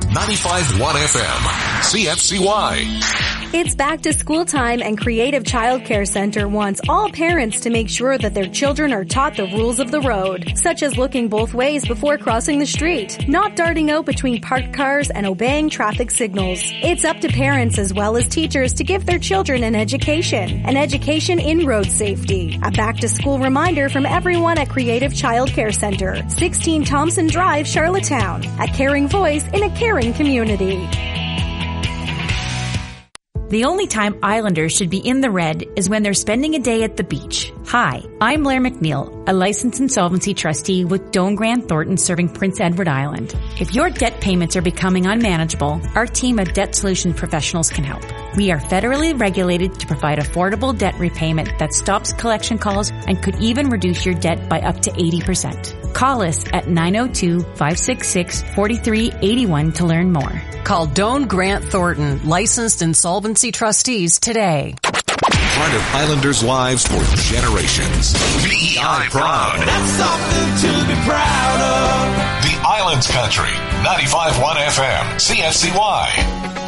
95.1 FM, CFCY. It's back to school time, and Creative Child Care Center wants all parents to make sure that their children are taught the rules of the road, such as looking both ways before crossing the street, not darting out between parked cars, and obeying traffic signals. It's up to parents as well as teachers to give their children an education in road safety. A back-to-school reminder from everyone at Creative Child Care Center, 16 Thompson Drive, Charlottetown. A caring voice in a caring community. The only time Islanders should be in the red is when they're spending a day at the beach. Hi, I'm Blair McNeil, a licensed insolvency trustee with Doane Grant Thornton serving Prince Edward Island. If your debt payments are becoming unmanageable, our team of debt solution professionals can help. We are federally regulated to provide affordable debt repayment that stops collection calls and could even reduce your debt by up to 80%. Call us at 902-566-4381 to learn more. Call Doane Grant Thornton, licensed insolvency trustees today. Part of Islanders' lives for generations. BEI Proud. That's something to be proud of. The Islands Country, 95.1 FM, CFCY.